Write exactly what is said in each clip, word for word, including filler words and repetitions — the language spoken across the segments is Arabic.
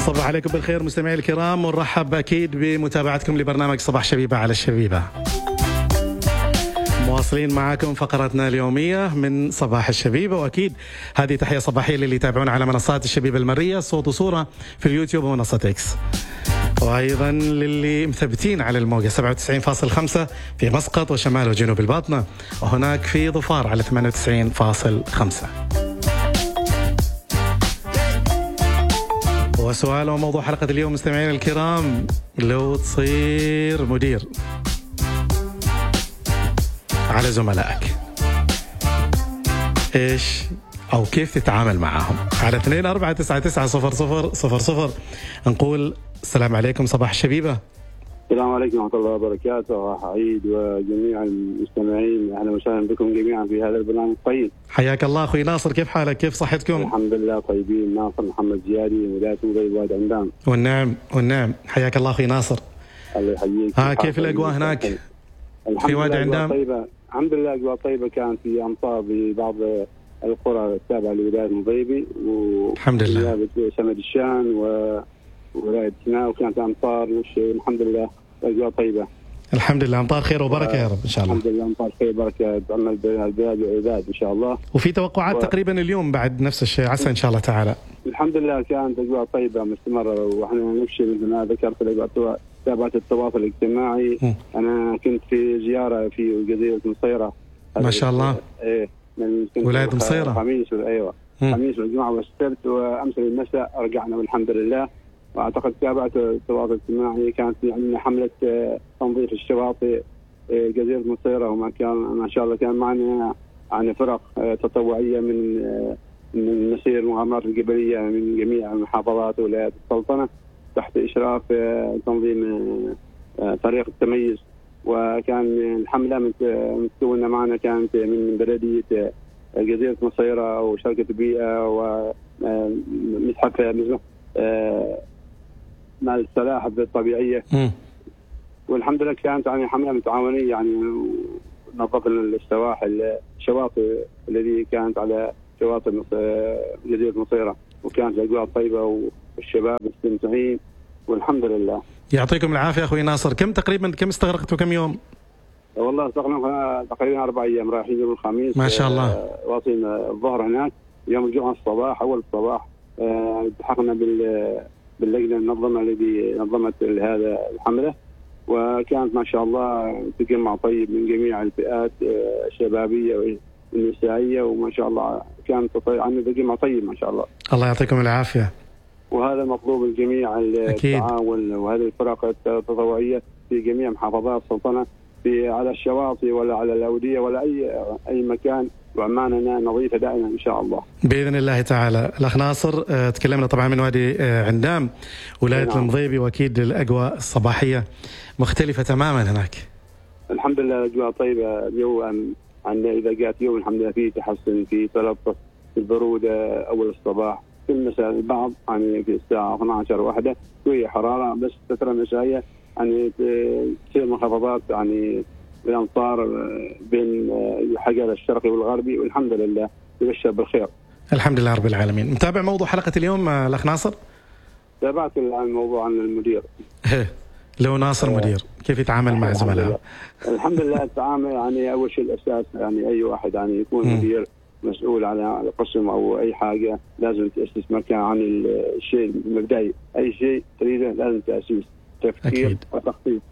صباح عليكم بالخير مستمعي الكرام، ونرحب أكيد بمتابعتكم لبرنامج صباح شبيبة على الشبيبة. مواصلين معكم فقرتنا اليومية من صباح الشبيبة، وأكيد هذه تحية صباحية للي يتابعون على منصات الشبيبة المرية صوت وصورة في اليوتيوب ومنصة إكس، وأيضا للي مثبتين على الموجة سبعة وتسعين فاصلة خمسة في مسقط وشمال وجنوب الباطنة، وهناك في ظفار على ثمانية وتسعين فاصلة خمسة. وسؤال وموضوع حلقة اليوم مستمعين الكرام: لو تصير مدير على زملائك إيش أو كيف تتعامل معهم؟ على اثنين أربعة تسعة تسعة صفر صفر صفر صفر نقول السلام عليكم صباح الشبيبة. السلام عليكم ورحمة الله وبركاته. عيد وجميع المستمعين، أهلا وسهلا بكم جميعا في هذا البرنامج الطيب. حياك الله أخوي ناصر، كيف حالك؟ كيف صحتكم؟ الحمد لله طيبين. ناصر محمد زيادي، ولاية مضيب واد عندام. والنعم والنعم، حياك الله أخوي ناصر. الله يحييك. ها كيف الأجواء هناك في واد عندام؟ طيبة الحمد لله، أجواء طيبة. كان في أمطار في بعض القرى التابعة لولاية مضيبي الحمد لله، سمد الشان وولاية سيناء، وكانت أمطار والشيء الحمد لله. أجواء طيبة الحمد لله، أمطار خير وبركة يا رب إن شاء الله. الحمد لله أمطار خير وبركة تعمل البلاد والعباد إن شاء الله. وفي توقعات و... تقريبا اليوم بعد نفس الشيء، عسى إن شاء الله تعالى. الحمد لله كانت أجواء طيبة مستمرة، وإحنا نمشي مثل ما ذكرت الأجواء تابعت التواصل الاجتماعي. م. أنا كنت في زيارة في جزيرة مصيرة ما شاء الله. إيه من ولاية مصيرة. خميس أيوة م. خميس والجمعة والسبت، وأمس المساء رجعنا والحمد لله. واعتقد تابعت التواصل الاجتماعي، كانت في عندنا حمله تنظيف الشواطئ جزيره مصيره، وما كان ما شاء الله كان معنا يعني فرق تطوعيه من من مسير المغامرات الجبليه من جميع المحافظات وولايات السلطنه تحت اشراف تنظيم طريق التميز. وكان الحمله متكونه معنا كانت من بلديه جزيره مصيره وشركه البيئه ومتحف مع السلاحف الطبيعيه. م. والحمد لله كانت يعني حمله متعاونيه، يعني نظفنا السواحل الشواطئ الذي كانت على شواطئ جزيره مصيره، وكانت الاجواء طيبه والشباب مستمتعين والحمد لله. يعطيكم العافيه اخوي ناصر. كم تقريبا كم استغرقتوا كم يوم؟ والله استغرقنا تقريبا اربع ايام، رايحين يوم الخميس ما شاء الله، واصلين الظهر هناك. يوم الجمعه الصباح اول الصباح التحقنا بال باللجنه المنظمه التي نظمت هذا الحمله، وكانت ما شاء الله تجمع طيب من جميع الفئات الشبابيه والنسائيه، وما شاء الله كانت يعني تجمع طيب ما شاء الله. الله يعطيكم العافيه. وهذا مطلوب الجميع التعاون، وهذه الفرق التطوعيه في جميع محافظات السلطنه في على الشواطئ ولا على الاوديه ولا اي اي مكان، وعماننا نظيفه دائما ان شاء الله باذن الله تعالى. الاخ ناصر اه تكلمنا طبعا من وادي اه عندام ولايه نعم. المضيبي، واكيد الاجواء الصباحيه مختلفه تماما هناك. الحمد لله الاجواء طيبه. الجو عندنا اذا جاءت يوم الحمد لله في تحسن، في تلطف، في البروده اول الصباح، في المساء البعض يعني في الساعه اثنتي عشرة واحدة شويه حراره، بس الفتره المسائيه يعني تصير منخفضات يعني بالامطار بين الحجر الشرقي والغربي، والحمد لله يبشر بالخير. الحمد لله رب العالمين. متابع موضوع حلقه اليوم الاخ ناصر؟ تابعت الموضوع عن المدير. لو ناصر مدير كيف يتعامل مع زملائه؟ الحمد لله التعامل يعني اول شيء الاساس، يعني اي واحد يعني يكون م. مدير مسؤول على قسم او اي حاجه لازم تاسس مكان عن الشيء المبدئي، اي شيء تريده لازم تاسيس تفكير أكيد. وتخطيط،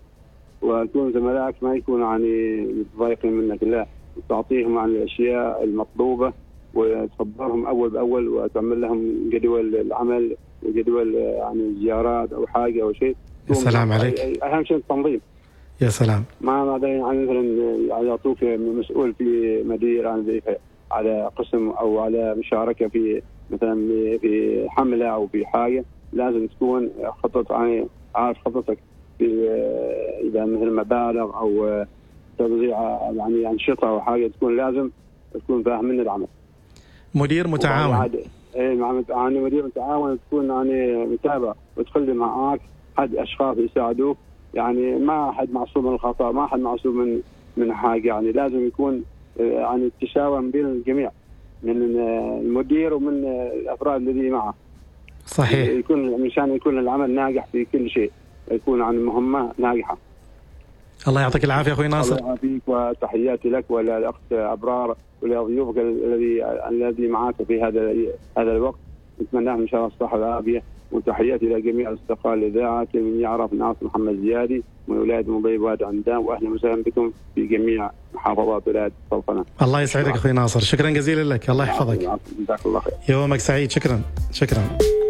ويكون زملائك ما يكون يعني متضايقين منك، لا تعطيهم عن الاشياء المطلوبه وتخبرهم اول باول وتعمل لهم جدول العمل وجدول يعني الزيارات او حاجه او شيء. يا سلام عليك. اهم شيء التنظيم. يا سلام. ما ما يعني مثلا يعطوك مسؤول في مدير عن على قسم او على مشاركه في مثلا في حمله او في حاجه، لازم تكون خطط يعني عارف خطتك في اذا مثل مبالغ او توزيع يعني انشطه او حاجه، تكون لازم تكون فاهم من العمل. مدير متعاون. اي يعني مدير متعاون، تكون يعني متابع وتخلي معاك حد اشخاص يساعدوك، يعني ما حد معصوم من الخطا، ما حد معصوم من من حاجه، يعني لازم يكون يعني التشاور بين الجميع من المدير ومن الافراد الذي معه. صحيح. يكون مشان يكون العمل ناجح في كل شيء، يكون عن مهمة ناجحة. الله يعطيك العافية أخوي ناصر. الله يعافيك، وتحياتي لك وللأخت أبرار ولضيوفك الذي الذي معك في هذا هذا الوقت. نتمنى لهم إن شاء الله الصحة والعافية، وتحياتي لجميع أصدقاء الإذاعة من يعرف ناصر محمد زيادي من ولاية مبي وادي عندام، وأهلا وسهلا بكم في جميع محافظات ولاية السلطنة. الله يسعدك أخوي ناصر، شكرا جزيلا لك، الله يحفظك. جزاك الله خير. يومك سعيد. شكرا شكرا.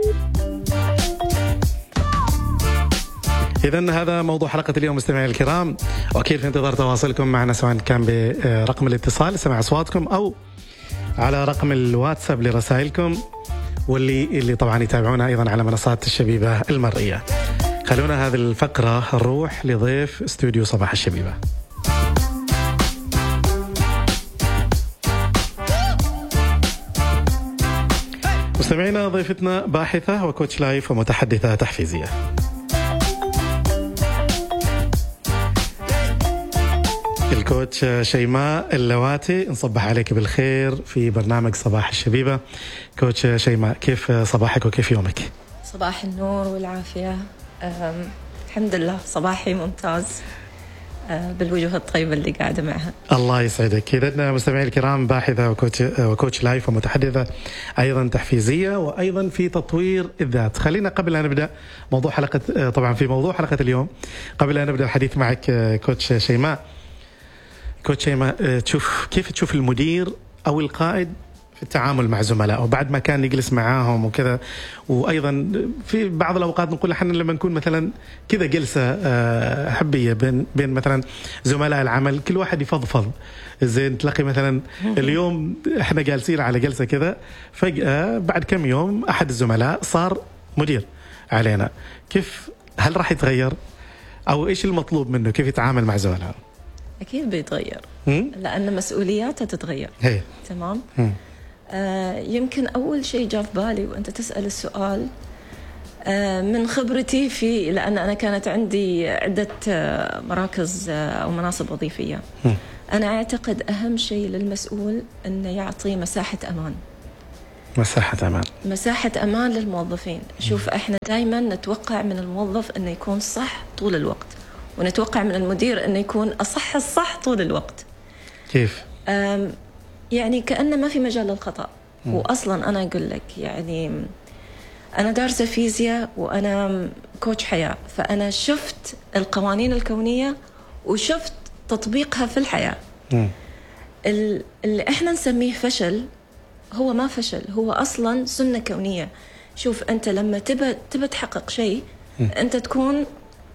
إذن هذا موضوع حلقة اليوم مستمعي الكرام، وأكيد في انتظار تواصلكم معنا سواء كان برقم الاتصال لسماع أصواتكم أو على رقم الواتساب لرسائلكم، واللي اللي طبعا يتابعونا أيضا على منصات الشبيبة المرئية. خلونا هذه الفقرة نروح لضيف استوديو صباح الشبيبة. مستمعينا، ضيفتنا باحثة وكوتش لايف ومتحدثة تحفيزية. الكوتش شيماء اللواتي، نصبح عليك بالخير في برنامج صباح الشبيبة. كوتش شيماء، كيف صباحك وكيف يومك؟ صباح النور والعافية. الحمد لله صباحي ممتاز بالوجوه الطيبة اللي قاعدة معها. الله يسعدك. إذن مستمعي الكرام، باحثة وكوتش, وكوتش لايف ومتحدثة أيضا تحفيزية وأيضا في تطوير الذات. خلينا قبل أن نبدأ موضوع حلقة، طبعا في موضوع حلقة اليوم، قبل أن نبدأ الحديث معك كوتش شيماء، كوتش شيماء، تشوف كيف تشوف المدير أو القائد في التعامل مع زملائه بعد ما كان يجلس معاهم وكذا، وأيضا في بعض الأوقات نقول احنا لما نكون مثلا كذا جلسة حبية بين بين مثلا زملاء العمل، كل واحد يفضفض، زين تلاقي مثلا اليوم احنا جالسين على جلسة كذا، فجأة بعد كم يوم أحد الزملاء صار مدير علينا، كيف هل راح يتغير أو إيش المطلوب منه؟ كيف يتعامل مع زملائه؟ أكيد بيتغير، لأن مسؤولياته تتغير. هي. تمام. آه يمكن أول شيء جاء في بالي وأنت تسأل السؤال، آه من خبرتي في، لأن أنا كانت عندي عدة آه مراكز آه أو مناصب وظيفية. م. أنا أعتقد أهم شيء للمسؤول أنه يعطي مساحة أمان. مساحة أمان. مساحة أمان للموظفين. شوف، إحنا دائما نتوقع من الموظف أنه يكون صح طول الوقت، ونتوقع من المدير أنه يكون أصح الصح طول الوقت. كيف؟ يعني كأنه ما في مجال للخطأ. م. وأصلا أنا أقول لك، يعني أنا دارسة فيزياء وأنا كوتش حياة، فأنا شفت القوانين الكونية وشفت تطبيقها في الحياة. م. اللي إحنا نسميه فشل هو ما فشل، هو أصلا سنة كونية. شوف، أنت لما تبى تبى تحقق شيء، م. أنت تكون،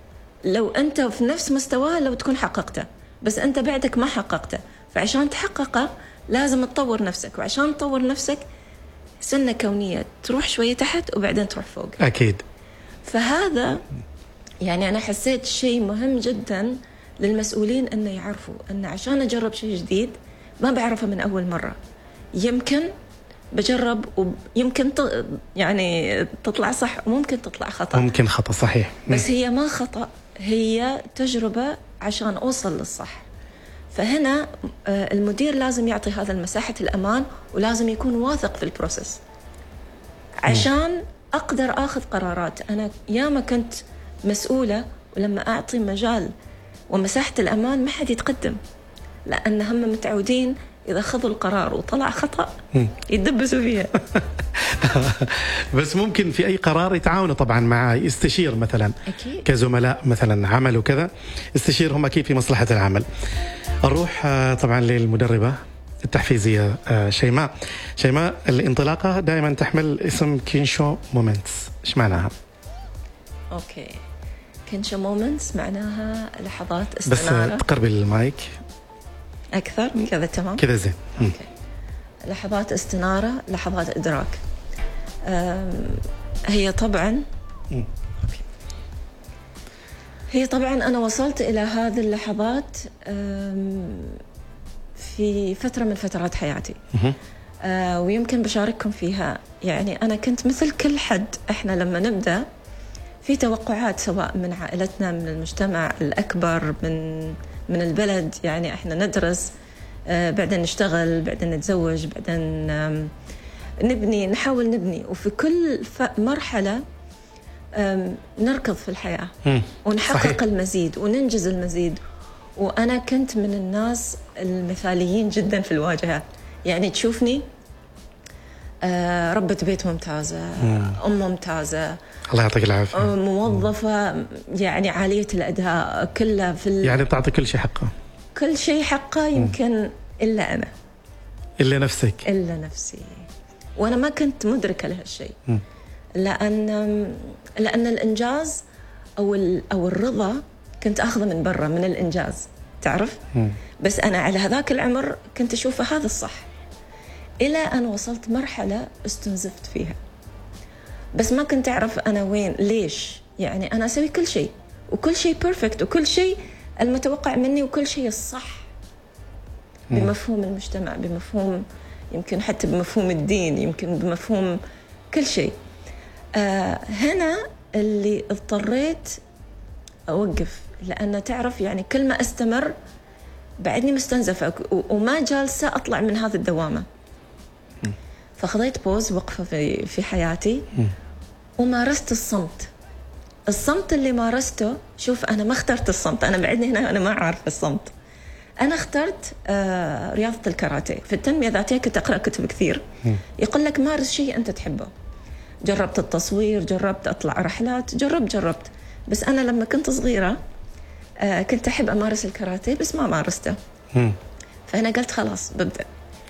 لو أنت في نفس مستواه لو تكون حققته، بس أنت بعدك ما حققته، فعشان تحققه لازم تطور نفسك، وعشان تطور نفسك سنة كونية، تروح شوية تحت وبعدين تروح فوق. أكيد. فهذا يعني أنا حسيت شيء مهم جدا للمسؤولين أنه يعرفوا أن عشان أجرب شيء جديد ما بعرفه من أول مرة، يمكن بجرب ويمكن ت... يعني تطلع صح وممكن تطلع خطأ، ممكن خطأ، صحيح. بس هي ما خطأ، هي تجربة عشان أوصل للصح. فهنا المدير لازم يعطي هذا المساحة الأمان، ولازم يكون واثق في البروسيس عشان أقدر أخذ قرارات. أنا ياما كنت مسؤولة، ولما أعطي مجال ومساحة الأمان ما حد يتقدم، لأن هم متعودين إذا أخذوا القرار وطلع خطأ يتدبسوا فيها. بس ممكن في أي قرار يتعاونوا طبعا مع، يستشير مثلا أكيد. كزملاء مثلا عمل وكذا، استشيرهم أكيد في مصلحة العمل. نروح طبعا للمدربة التحفيزية شيماء. شيماء، الانطلاقة دائما تحمل اسم كينشو مومنتس، إيش معناها؟ أوكي، كينشو مومنتس معناها لحظات استنارة. بس تقربي المايك أكثر كذا، تمام كذا زين. أوكي. لحظات استنارة، لحظات إدراك. هي طبعا م. هي طبعا أنا وصلت إلى هذه اللحظات في فترة من فترات حياتي، ويمكن بشارككم فيها. يعني أنا كنت مثل كل حد، إحنا لما نبدأ في توقعات سواء من عائلتنا، من المجتمع الأكبر، من من البلد. يعني إحنا ندرس، بعدين نشتغل، بعدين نتزوج، بعدين نبني نحاول نبني، وفي كل مرحلة نركض في الحياة مم. ونحقق صحيح. المزيد وننجز المزيد. وأنا كنت من الناس المثاليين جدا في الواجهة، يعني تشوفني ربة بيت ممتازة، مم. أم ممتازة، الله يعطيك العافية، موظفة يعني عالية الأداء، كلها في ال... يعني تعطي كل شيء حقه، كل شيء حقه يمكن مم. إلا أنا، إلا نفسك، إلا نفسي. وأنا ما كنت مدركة لهالشيء، لأن لأن الإنجاز أو أو الرضا كنت أخذه من برا من الإنجاز، تعرف؟ م. بس أنا على هذاك العمر كنت أشوفه هذا الصح، إلى أن وصلت مرحلة استنزفت فيها، بس ما كنت أعرف أنا وين ليش. يعني أنا أسوي كل شيء وكل شيء بيرفكت وكل شيء المتوقع مني وكل شيء الصح م. بمفهوم المجتمع، بمفهوم يمكن حتى بمفهوم الدين، يمكن بمفهوم كل شيء. آه هنا اللي اضطريت أوقف، لأن تعرف يعني كل ما أستمر بعدني مستنزفة وما جالسة أطلع من هذه الدوامة. م. فخذيت بوز، وقفة في في حياتي، م. ومارست الصمت. الصمت اللي مارسته، شوف أنا ما اخترت الصمت، أنا بعدني هنا أنا ما أعرف الصمت. أنا اخترت آه رياضة الكاراتيه. في التنمية الذاتية كنت أقرأ كتب كثير، م. يقول لك مارس شيء أنت تحبه. جربت التصوير، جربت أطلع رحلات، جربت جربت بس أنا لما كنت صغيرة آه كنت أحب أمارس الكاراتيه بس ما مارسته. م. فأنا قلت خلاص ببدأ.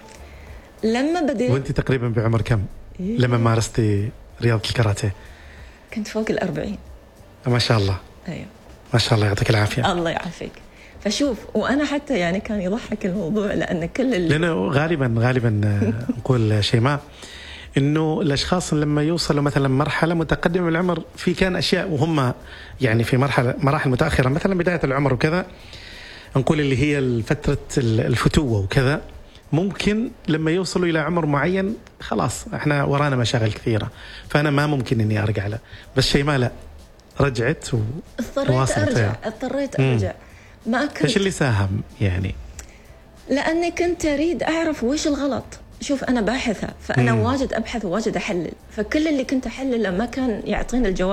لما بديت، وأنت تقريبا بعمر كم إيه؟ لما مارستي رياضة الكاراتيه؟ كنت فوق الأربعين. ما شاء الله. أيوة ما شاء الله، يعطيك العافية. الله يعافيك. فشوف، وأنا حتى يعني كان يضحك الموضوع، لأن كل اللي لأنه غالبا غالبا نقول شيماء إنه الأشخاص لما يوصلوا مثلا مرحلة متقدمة من العمر، في كان أشياء وهم يعني في مرحلة مراحل متأخرة، مثلا بداية العمر وكذا، نقول اللي هي فترة الفتوة وكذا، ممكن لما يوصلوا إلى عمر معين خلاص إحنا ورانا مشاغل كثيرة، فأنا ما ممكن إني أرجع له. بس شيماء لا، رجعت و... اضطريت أرجع اضطريت أرجع ما كنت. إيش اللي ساهم يعني؟ لأني كنت أريد أعرف وإيش الغلط. شوف أنا باحثة، فأنا مم. واجد أبحث وواجد أحلل، فكل اللي كنت أحلله ما كان يعطيني الجواب.